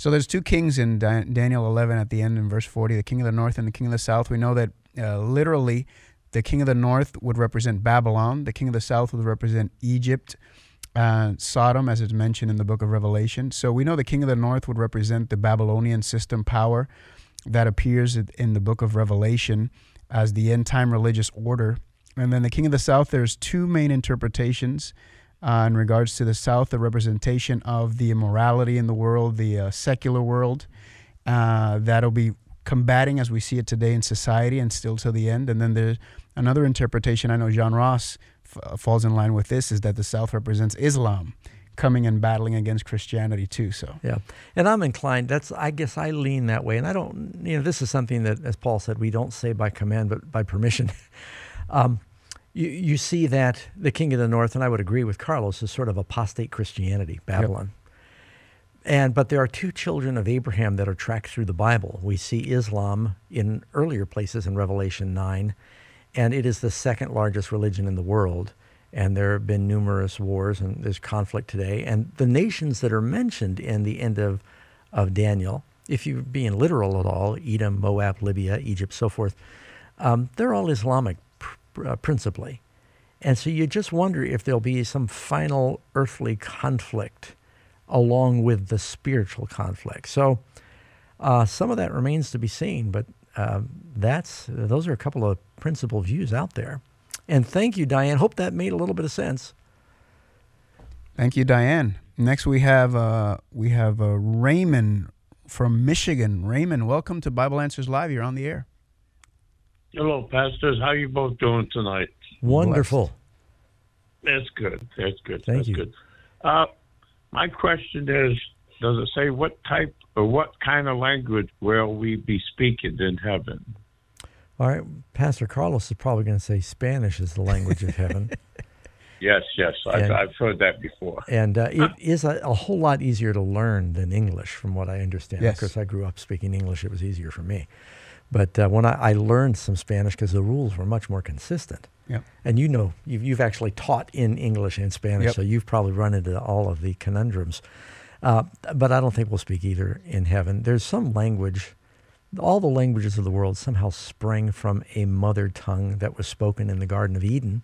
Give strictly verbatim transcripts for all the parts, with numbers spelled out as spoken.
So there's two kings in Da- Daniel eleven at the end in verse forty, the king of the north and the king of the south. We know that uh, literally the king of the north would represent Babylon. The king of the south would represent Egypt, uh, Sodom, as it's mentioned in the book of Revelation. So we know the king of the north would represent the Babylonian system power that appears in the book of Revelation as the end-time religious order. And then the king of the south, there's two main interpretations uh, in regards to the south, the representation of the immorality in the world, the uh, secular world, uh, that'll be combating as we see it today in society and still to the end. And then there's another interpretation, I know John Ross f- falls in line with this, is that the south represents Islam coming and battling against Christianity too. So yeah, and I'm inclined. That's I guess I lean that way, and I don't. You know, this is something that, as Paul said, we don't say by command, but by permission. um, you you see that the king of the north, and I would agree with Carlos, is sort of apostate Christianity, Babylon. Yep. And but there are two children of Abraham that are tracked through the Bible. We see Islam in earlier places in Revelation nine, and it is the second largest religion in the world. And there have been numerous wars, and there's conflict today. And the nations that are mentioned in the end of, of Daniel, if you're being literal at all, Edom, Moab, Libya, Egypt, so forth, um, they're all Islamic pr- uh, principally. And so you just wonder if there'll be some final earthly conflict along with the spiritual conflict. So uh, some of that remains to be seen, but uh, that's those are a couple of principal views out there. And thank you, Diane. Hope that made a little bit of sense. Thank you, Diane. Next, we have uh, we have uh, Raymond from Michigan. Raymond, welcome to Bible Answers Live. You're on the air. Hello, pastors. How you both doing tonight? Wonderful. That's good. That's good. Thank That's you. good. Uh, my question is, does it say what type or what kind of language will we be speaking in heaven? All right, Pastor Carlos is probably going to say Spanish is the language of heaven. Yes, yes, I've, And- I've heard that before. And uh, it is a, a whole lot easier to learn than English, from what I understand. Yes. Of course, I grew up speaking English. It was easier for me. But uh, when I, I learned some Spanish, because the rules were much more consistent. Yep. And you know, you've, you've actually taught in English and Spanish, Yep. so you've probably run into all of the conundrums. Uh, but I don't think we'll speak either in heaven. There's some language. All the languages of the world somehow sprang from a mother tongue that was spoken in the Garden of Eden.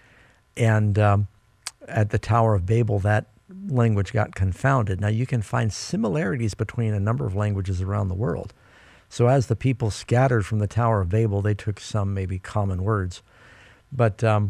And um, at the Tower of Babel, that language got confounded. Now, you can find similarities between a number of languages around the world. So as the people scattered from the Tower of Babel, they took some maybe common words. But um,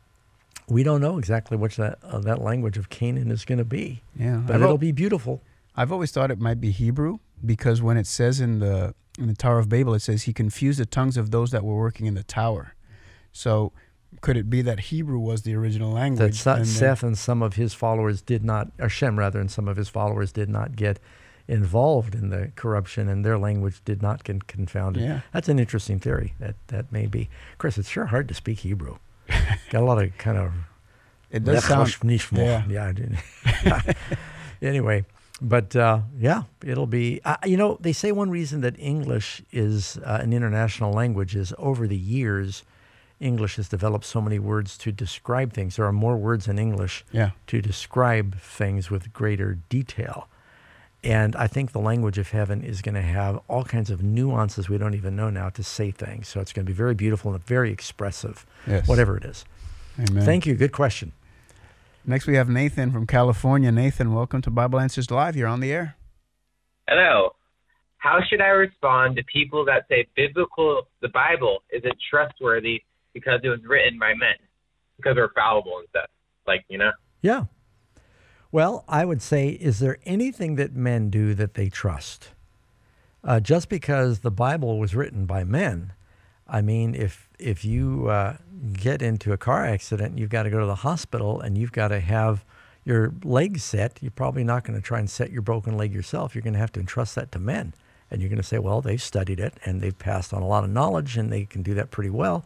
we don't know exactly which that, uh, that language of Canaan is going to be. Yeah, But I've it'll al- be beautiful. I've always thought it might be Hebrew, because when it says in the in the Tower of Babel, it says he confused the tongues of those that were working in the tower. So could it be that Hebrew was the original That language? Sa- and then- Seth and some of his followers did not, or Shem rather, and some of his followers did not get involved in the corruption, and their language did not get confounded. Yeah. That's an interesting theory. That that may be. Chris, it's sure hard to speak Hebrew. Got a lot of kind of. It does sound. Yeah. Yeah. I didn't. Anyway, but uh, yeah, it'll be. Uh, you know, they say one reason that English is uh, an international language is over the years, English has developed so many words to describe things. There are more words in English Yeah. to describe things with greater detail. And I think the language of heaven is going to have all kinds of nuances we don't even know now to say things. So it's going to be very beautiful and very expressive, Yes. whatever it is. Amen. Thank you. Good question. Next, we have Nathan from California. Nathan, welcome to Bible Answers Live. You're on the air. Hello. How should I respond to people that say biblical, the Bible isn't trustworthy because it was written by men, because they're fallible and stuff? Like, you know? Yeah. Well, I would say, is there anything that men do that they trust? Uh, just because the Bible was written by men, I mean, if if you uh, get into a car accident, you've got to go to the hospital and you've got to have your leg set, you're probably not going to try and set your broken leg yourself. You're going to have to entrust that to men. And you're going to say, well, they've studied it and they've passed on a lot of knowledge and they can do that pretty well.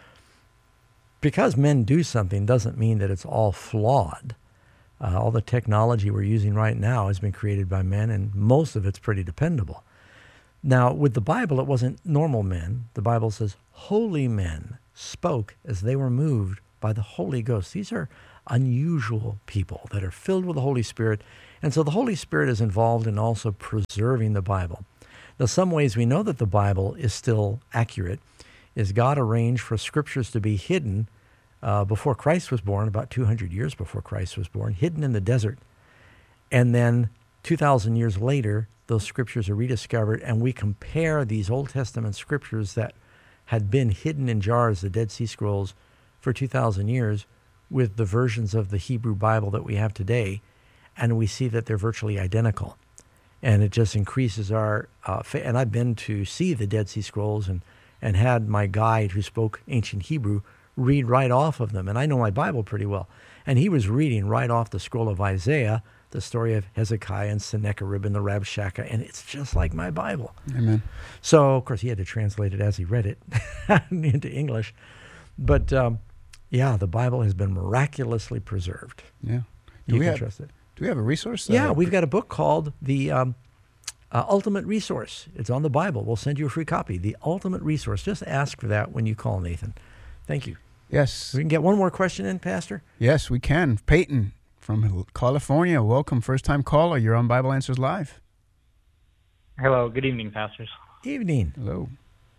Because men do something doesn't mean that it's all flawed. Uh, all the technology we're using right now has been created by men, and most of it's pretty dependable. Now, with the Bible, it wasn't normal men. The Bible says holy men spoke as they were moved by the Holy Ghost. These are unusual people that are filled with the Holy Spirit, And so the Holy Spirit is involved in also preserving the Bible. Now, some ways we know that the Bible is still accurate is God arranged for scriptures to be hidden uh, before Christ was born, about two hundred years before Christ was born, hidden in the desert. And then two thousand years later, those scriptures are rediscovered, and we compare these Old Testament scriptures that had been hidden in jars, the Dead Sea Scrolls, for two thousand years, with the versions of the Hebrew Bible that we have today, and we see that they're virtually identical. And it just increases our uh, fa- and I've been to see the Dead Sea Scrolls and, and had my guide who spoke ancient Hebrew read right off of them. And I know my Bible pretty well. And he was reading right off the scroll of Isaiah, the story of Hezekiah and Sennacherib and the Rabshakeh, and it's just like my Bible. Amen. So, of course, he had to translate it as he read it into English. But, um, yeah, the Bible has been miraculously preserved. Yeah. You Do we can have, trust it. Do we have a resource? Yeah, Uh, we've got a book called The um, uh, Ultimate Resource. It's on the Bible. We'll send you a free copy. The Ultimate Resource. Just ask for that when you call, Nathan. Thank you. Yes. We can get one more question in, Pastor? Yes, we can. Peyton from California. Welcome. First-time caller. You're on Bible Answers Live. Hello. Good evening, pastors. Evening. Hello.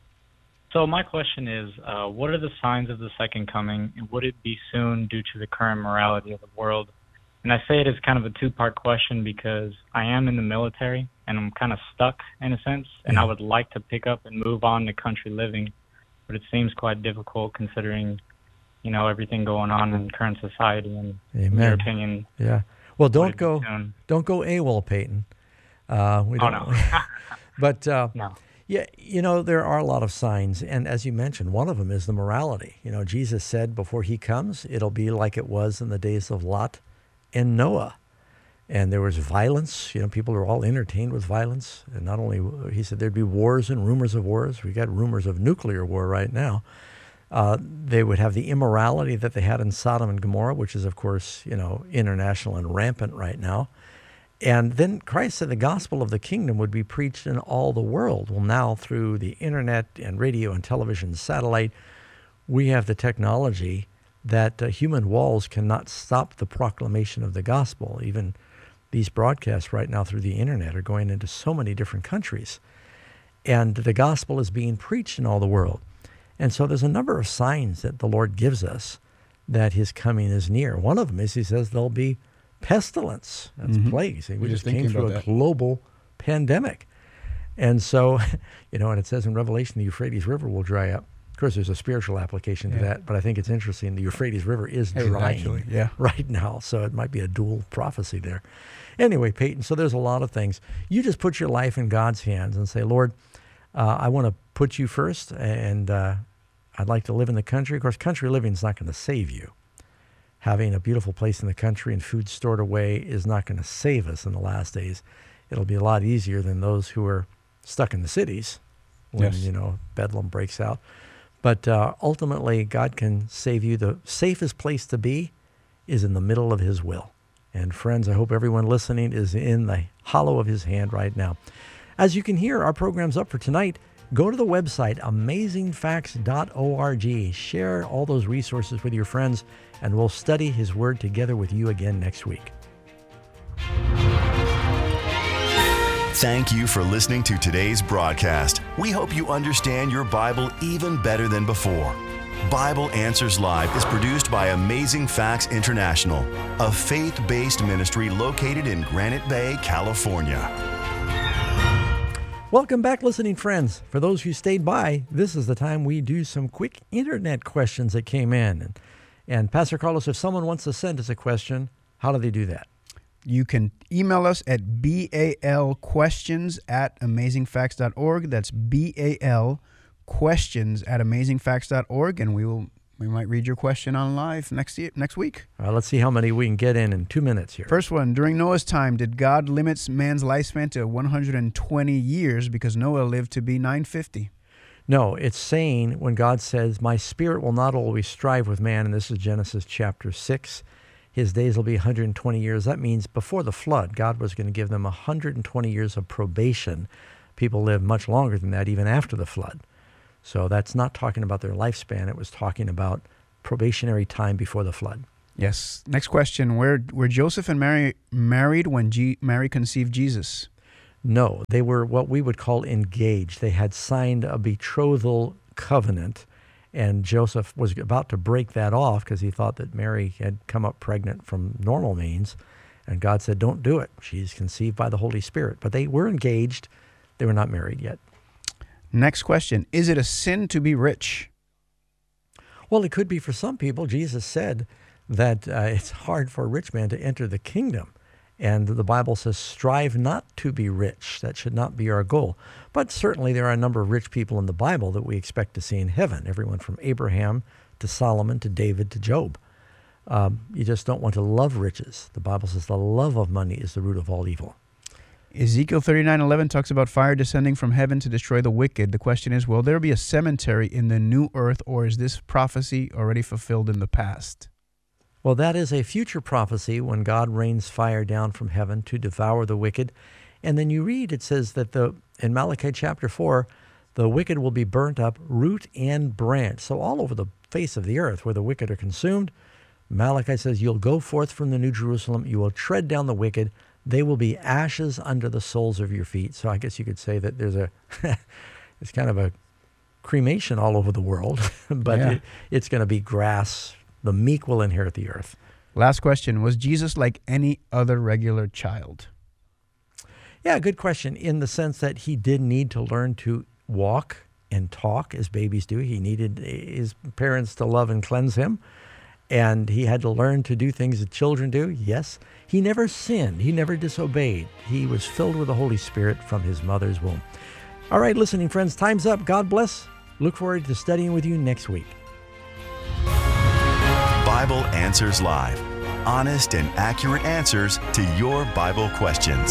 So my question is, uh, what are the signs of the second coming, and would it be soon due to the current morality of the world? And I say it as kind of a two-part question because I am in the military, and I'm kind of stuck in a sense, and Yeah. I would like to pick up and move on to country living, but it seems quite difficult considering, you know, everything going on in current society. And in your Amen. opinion, Yeah. Well, would don't it be go soon? don't go AWOL, Peyton. Uh, we Oh, don't. no. But uh, No. yeah, you know, there are a lot of signs, and as you mentioned, one of them is the morality. You know, Jesus said before he comes, it'll be like it was in the days of Lot and Noah. And there was violence. You know, people are all entertained with violence. And not only, he said there'd be wars and rumors of wars. We got rumors of nuclear war right now. Uh, they would have the immorality that they had in Sodom and Gomorrah, which is, of course, you know, international and rampant right now. And then Christ said the gospel of the kingdom would be preached in all the world. Well, now through the internet and radio and television, satellite, we have the technology that uh, human walls cannot stop the proclamation of the gospel. Even these broadcasts right now through the internet are going into so many different countries. And the gospel is being preached in all the world. And so there's a number of signs that the Lord gives us that his coming is near. One of them is he says there'll be pestilence. That's Mhm. plagues. We We're just just came thinking through a about that. global pandemic. And so, you know, and it says in Revelation, the Euphrates River will dry up. Of course, there's a spiritual application to Yeah. that, but I think it's interesting. The Euphrates River is Hey, drying actually, yeah. right now, so it might be a dual prophecy there. Anyway, Peyton, so there's a lot of things. You just put your life in God's hands and say, Lord, uh, I want to put you first, and uh, I'd like to live in the country. Of course, country living is not going to save you. Having a beautiful place in the country and food stored away is not going to save us in the last days. It'll be a lot easier than those who are stuck in the cities when, Yes. you know, bedlam breaks out. But uh, ultimately, God can save you. The safest place to be is in the middle of his will. And friends, I hope everyone listening is in the hollow of his hand right now. As you can hear, our program's up for tonight. Go to the website, amazing facts dot org. Share all those resources with your friends, and we'll study his word together with you again next week. Thank you for listening to today's broadcast. We hope you understand your Bible even better than before. Bible Answers Live is produced by Amazing Facts International, a faith-based ministry located in Granite Bay, California. Welcome back, listening friends. For those who stayed by, this is the time we do some quick internet questions that came in. And, and Pastor Carlos, if someone wants to send us a question, how do they do that? You can email us at balquestions at amazing facts dot org. That's B-A-L questions at amazing facts dot org, and we will we might read your question on live next year, next week. All right, let's see how many we can get in in two minutes here. First one, during Noah's time, did God limit man's lifespan to one hundred twenty years because Noah lived to be nine fifty? No, it's saying when God says, my spirit will not always strive with man, and this is Genesis chapter six, his days will be one hundred twenty years. That means before the flood, God was going to give them one hundred twenty years of probation. People lived much longer than that, even after the flood. So that's not talking about their lifespan. It was talking about probationary time before the flood. Yes. Next question. Were, were Joseph and Mary married when G- Mary conceived Jesus? No, they were what we would call engaged. They had signed a betrothal covenant, and Joseph was about to break that off because he thought that Mary had come up pregnant from normal means, and God said, don't do it. She's conceived by the Holy Spirit. But they were engaged. They were not married yet. Next question. Is it a sin to be rich? Well, it could be for some people. Jesus said that uh, it's hard for a rich man to enter the kingdom. And the Bible says, strive not to be rich. That should not be our goal. But certainly there are a number of rich people in the Bible that we expect to see in heaven. Everyone from Abraham to Solomon to David to Job. Um, you just don't want to love riches. The Bible says the love of money is the root of all evil. Ezekiel thirty-nine eleven talks about fire descending from heaven to destroy the wicked. The question is, will there be a cemetery in the new earth, or is this prophecy already fulfilled in the past? Well, that is a future prophecy when God rains fire down from heaven to devour the wicked. And then you read, it says that the in Malachi chapter four, the wicked will be burnt up, root and branch. So all over the face of the earth where the wicked are consumed, Malachi says, you'll go forth from the New Jerusalem, you will tread down the wicked, they will be ashes under the soles of your feet. So I guess you could say that there's a, it's kind of a cremation all over the world, but Yeah. it, it's going to be grass. The meek will inherit the earth. Last question. Was Jesus like any other regular child? Yeah, good question, in the sense that he did need to learn to walk and talk as babies do. He needed his parents to love and cleanse him, and he had to learn to do things that children do, yes. He never sinned. He never disobeyed. He was filled with the Holy Spirit from his mother's womb. All right, listening friends, time's up. God bless. Look forward to studying with you next week. Bible Answers Live. Honest and accurate answers to your Bible questions.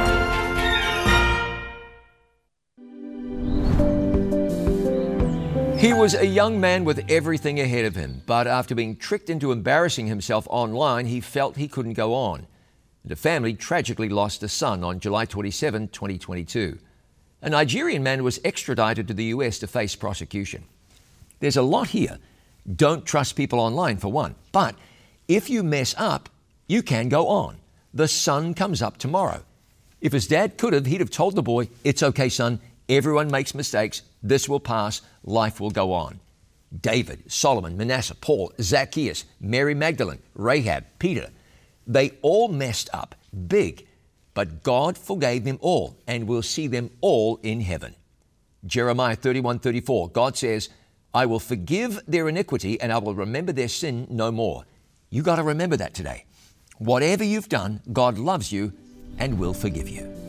He was a young man with everything ahead of him, but after being tricked into embarrassing himself online, he felt he couldn't go on. The family tragically lost a son on July twenty-seventh, twenty twenty-two. A Nigerian man was extradited to the U S to face prosecution. There's a lot here. Don't trust people online, for one. But if you mess up, you can go on. The sun comes up tomorrow. If his dad could have, he'd have told the boy, it's okay, son. Everyone makes mistakes. This will pass. Life will go on. David, Solomon, Manasseh, Paul, Zacchaeus, Mary Magdalene, Rahab, Peter, they all messed up big, but God forgave them all, and we'll see them all in heaven. Jeremiah thirty-one thirty-four, God says, I will forgive their iniquity and I will remember their sin no more. You got to remember that today. Whatever you've done, God loves you and will forgive you.